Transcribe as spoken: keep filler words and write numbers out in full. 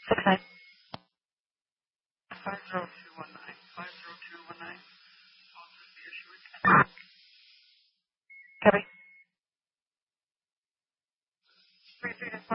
Six nine. Five zero two one nine. Five zero two one nine. Copy. Three three